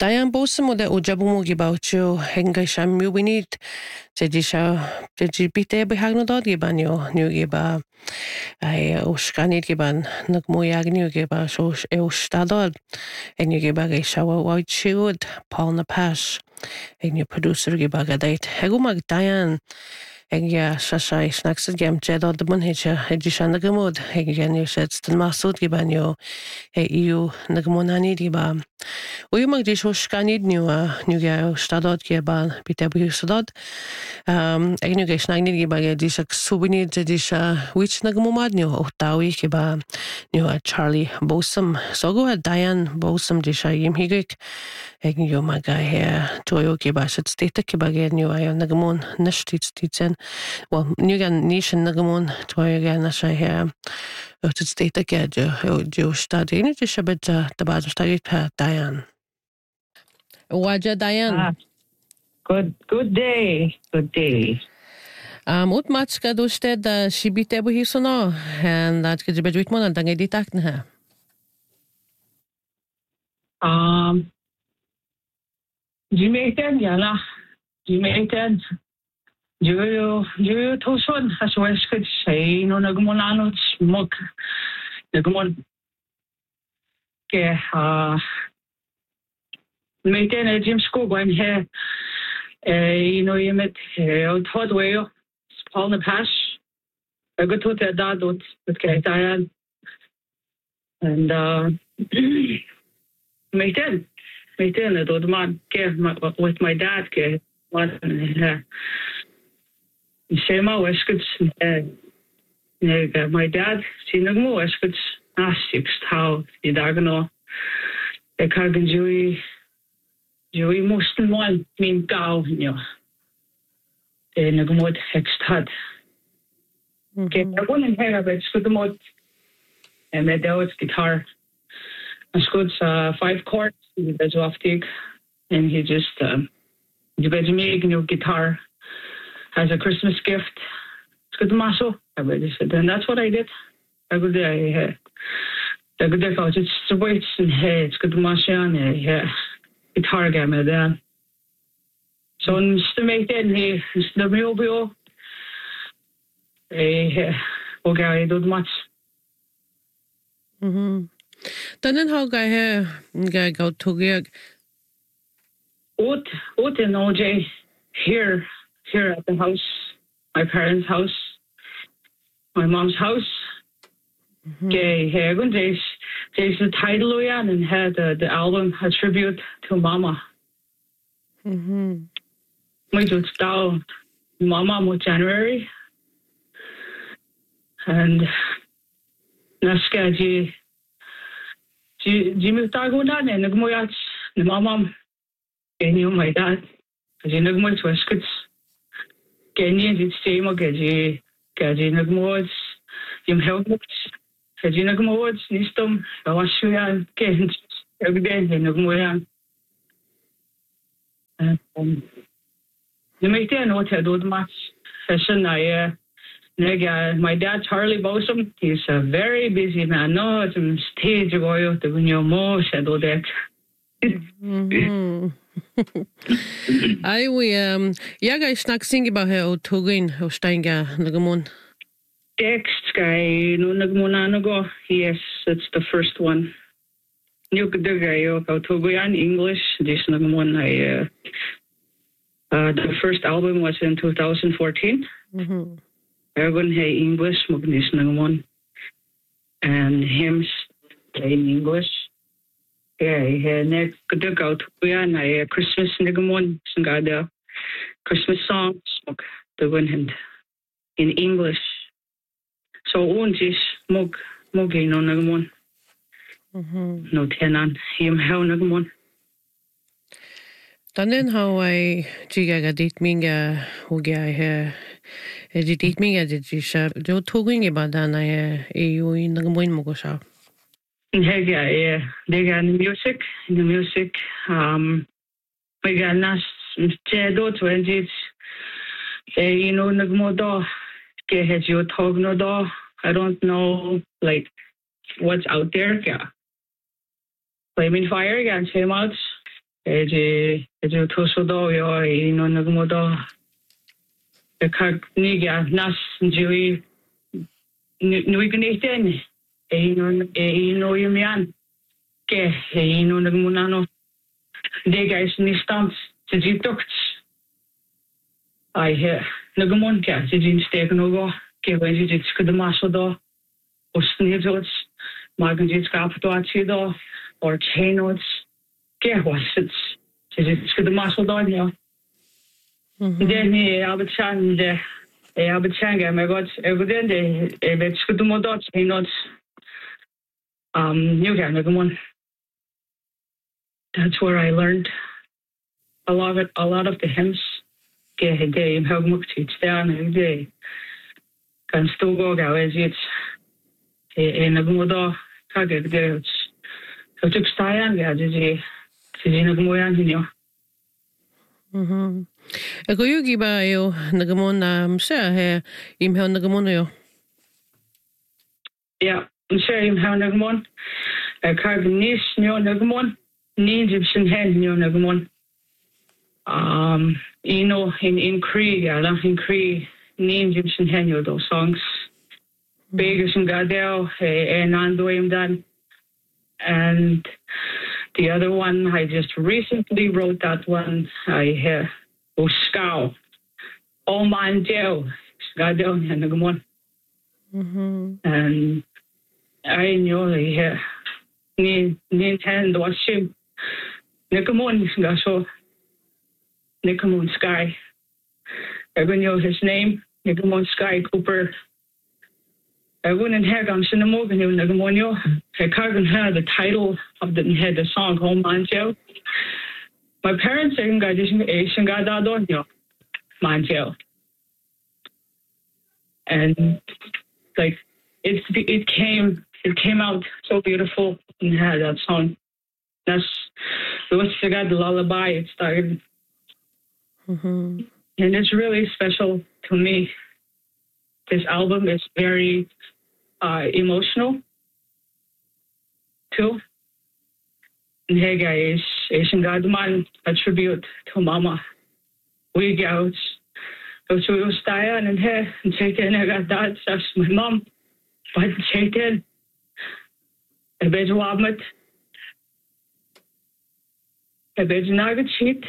Diane Bosa mo de o jabumo gibaucho henga shamyu winit jadi bite behagno dod gibanyo new giba ai o skanit giban nagmoyag new giba so e o stadod en you giba ge shawa wa chud Paul na pash en you producer giba gadait hegumag Diane Ega shasha snacksid gem jedod de munhecha edishan nagamod egen you said stan masud gibanyo EU nagmonani giba Uyu mag di so skanid nu ge stadot ge ba bite bu stadot eg nu ge snagnid ge ba ge di sak souvenir de di which nagmomad nu otawi ge ba nu Charlie Bosom so go Diane Bosom di yim higik eg nu mag he toyo ge ba sat state ge ba ge nu ay nagmon nashtit well nu gan nation nagmon toyo ge na sha he ut state ge jo stadin it is a bit the bad study Diane Waja Diane. Good day. Ut matska du sted shibite bu hisono and that ke bedwit mon and dangai ditak na. Jimaitan Jo toson as weskut say no nagmonano smok nagmon ke Meiten Jim School when here you met thought way Paul na pash I got to that with Diane and Meiten the man with my dad ke one Shema Weskuts my dad sinagmo Weskuts six how you dagano I can't Joey moesten mal min gauw, ja. En ik moet hekstad. Kijk, ik woon in Hera, ik moet en met dat guitar. I scoot 5 chords, that's off take, and he just you guys make new guitar as a Christmas gift. Scoot maso. I really said, and that's what I did. I go there, just wait and hey, scoot maso, yeah. Guitar game there. So to make that he the mobile okay do much. Then how guy go to get Ut in OJ here at the house, my parents' house, my mom's house. Okay, here there's the title and had the album a tribute to Mama. We do style Mama with January and Naska Jimmy Tagunan and Nagmoyats the Mama and my dad. Because you Nagmoy Weskuts Kenyan it's same okay Nagmoyats Jim Helmut Kasi nagmuwad nistom kawasu yan ken everyday nagmuyan. Numaitian what I do much session my dad Charlie Bosom, he's a very busy man. No, it's a stage goyo to win your mo do that. I we yaga snack sing about her tugin o steinga nagamon. Text guy no nagmunano go. Yes, it's the first one. New guy Togoyan English. This nagmun the first album was in 2014. Everyone hey English magnis nagmun and hymns in English. Yeah, next good go Togoyan Christmas nagmun singada Christmas songs the one in English. So onjis mog no nagamon. No tenan him how nagamon. Then how I jiga dit minga hoga he dit minga dit jisha jo tuging about dan I EU in nagamon mogosha. Yeah, they got music we got nas chedo 20 nagmodo ke hejo togno do I don't know like what's out there. Yeah. Flaming Fire again came out eje tosodo yo ino nagmodo the kagniga nas njui nui gneten ino yumian ke ino nagmunano de guys ni stans te jitoks ai he nagmon ka te jin steken ogo ke weji dit skudamasodo osnejots magen dit kapituatiedo or chainots ke wasits te dit skudamasodo ja Deni abetsande abetsanga my god evidente bet skudumodots chainots you can nagmon. That's where I learned a lot of the hymns. Ke hede im hogmukti stan hede kan stogo gawezit nagmodo kage de so tuk stayan ga je nagmoyan hinyo. Ako yugi ba yo nagamon na msa he im hel nagamon yo. Ja, msa im hel nagamon. Kage nis nyo nagamon. Ni Egyptian hen nyo nagamon. In Cree, in Cree, ni Egyptian hen yo those songs. Begus and Gadel, and Andoim Dan. And the other one, I just recently wrote that one. I hear Oskau. All man Joe, Gadel and nagamon. And I know I hear ni Nintendo washim. Nikamon Gaso Nikamon Sky. Everyone knows his name, Nikamon Sky Cooper. I wouldn't have I'm Sinamogan Nagamonio. I can't have the title of the song Home Manjo. My parents saying God is Asian God Adonio Manjo. And like it came out so beautiful and had that song. It was the lullaby. It started, and it's really special to me. This album is very emotional too. And hey guys, Asian Godman a tribute to Mama. We go to Staya and hey and take in. I got that. That's my mom. But take in. A bit wabmet. A bit nugget sheet.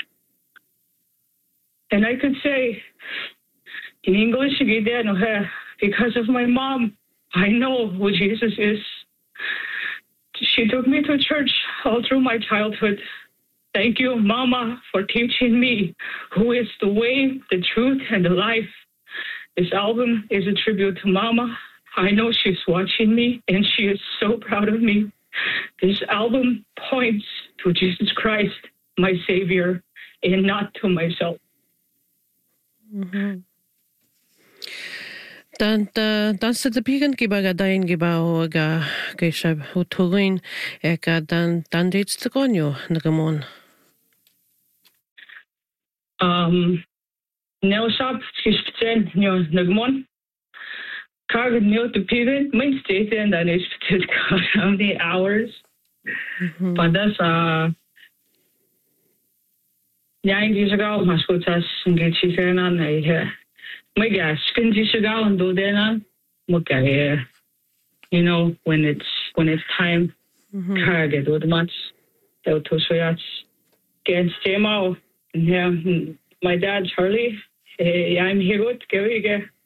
And I could say in English, because of my mom, I know who Jesus is. She took me to church all through my childhood. Thank you, Mama, for teaching me who is the way, the truth, and the life. This album is a tribute to Mama. I know she's watching me, and she is so proud of me. This album points to Jesus Christ, my Savior, and not to myself. Dan sa tapigan kibaga dahin gibaw ga kay siya utuloyin eka dan dates to konyo nagamon. Neosap ispiten nyo nagamon. Kagad nyo tapigan may state and then ispiten how many hours. But that's yang di ago maskutas ngi chikana na my gosh, can you go and do that? Look at here. You know, when it's time, target with much. They'll to switch. Get stay out. Yeah, my dad Charlie. I'm here with Gary.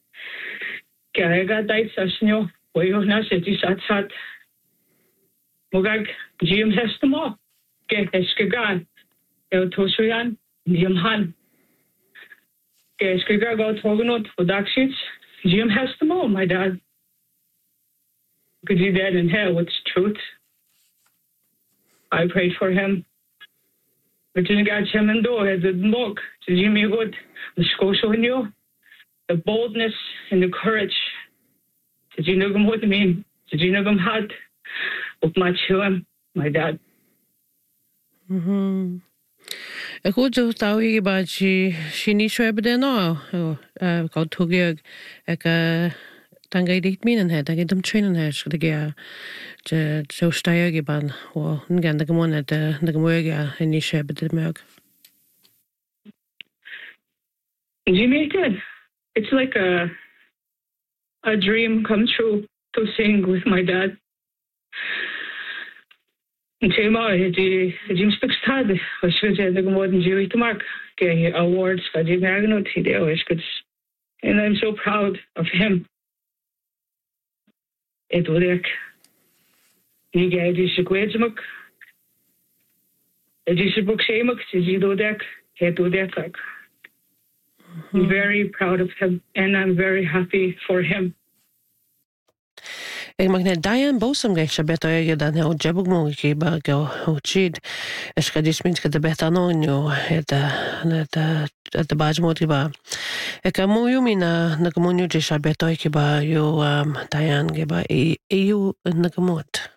I got that session. We have not said this at. Mugag Jim has them all. Get Eskagan. They'll to switch. Jim Han. Skriga go togenot for Dakshits. Jim has them all, my dad. Could you dead in hell with truth? I prayed for him. But you got him and do it didn't look to Jimmy Wood, the Scotia in you, the boldness and the courage. Did you know him with me? Did you know him had with my children, my dad? Ako jo tawi ba si ni shwe bde no ko tugiag eka Dan ga dit minen het, dan ga dum trainen het, so ga so steuge ban, o ngan da gamon da gamoga in nische bet mög. You made it. It's like a dream come true to sing with my dad. Tema die stuk stad was je de modern Jewish to mark awards for the Magno Tideo is good, and I'm so proud of him. It would like you guys is a great book. It is a book same as you do that. It do that like. I'm very proud of him, and I'm very happy for him. Ik mag net Diane Bosom gech beto je dan ho jabug mo ki ba go ho chid es ka dismint ka de beta no nyo et baj mo ti ba e ka mo yu mina na ko mo nyu je beto ki ba yo Diane ge ba e yu na ko mot